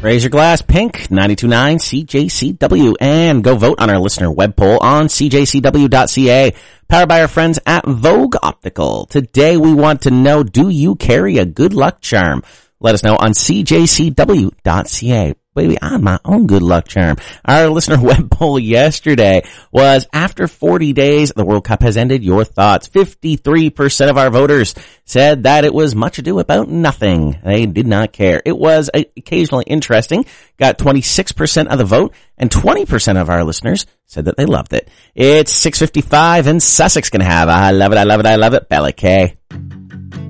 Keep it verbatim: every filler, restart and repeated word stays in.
Raise your glass, Pink, ninety-two point nine C J C W, and go vote on our listener web poll on C J C W dot C A, powered by our friends at Vogue Optical. Today we want to know, do you carry a good luck charm? Let us know on C J C W dot C A. Baby, I'm my own good luck charm. Our listener web poll yesterday was, after forty days, the World Cup has ended. Your thoughts? fifty-three percent of our voters said that it was much ado about nothing. They did not care. It was occasionally interesting. Got twenty-six percent of the vote, and twenty percent of our listeners said that they loved it. It's six fifty-five, and Sussex can have I love it, I love it, I love it, Bella K.